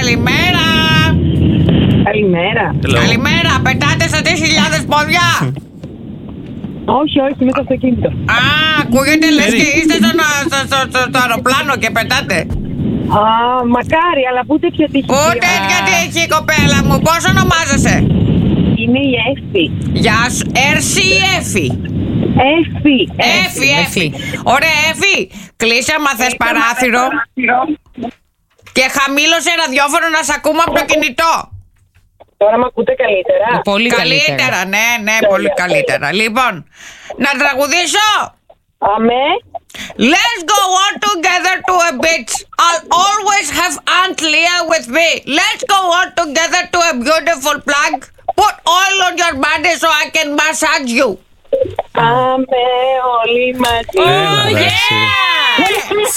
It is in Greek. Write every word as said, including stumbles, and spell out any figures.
καλημέρα. Καλημέρα. Hello. Καλημέρα, πετάτε στα τρεις χιλιάδες πόδια. Όχι, όχι, είμαι στο αυτοκίνητο. Α, ακούγεται λες και είστε στο, στο, στο, στο, στο αεροπλάνο και πετάτε. Α, μακάρι, αλλά πού τέτοια τύχη. Πού τέτοια τύχη, κοπέλα μου, πώς ονομάζεσαι? Είναι η Εύη. Γεια σου, Έρση ή Έφη? Εύη. Έφη, Έφη. Ωραία, Έφη, κλείσε άμα θες παράθυρο και χαμήλωσε ραδιόφωνο να σ' ακούμε από το κινητό. Τώρα με ακούτε καλύτερα? Πολύ καλύτερα. Καλύτερα, ναι, ναι, πολύ καλύτερα. Λοιπόν, να τραγουδήσω. Αμέ. Let's go on together to a beach. I'll always have Aunt Leah with me. Let's go on together to a beautiful plug. Put oil on your body so I can massage you. Αμέ, όλοι μαζί. Έλα, Yeah!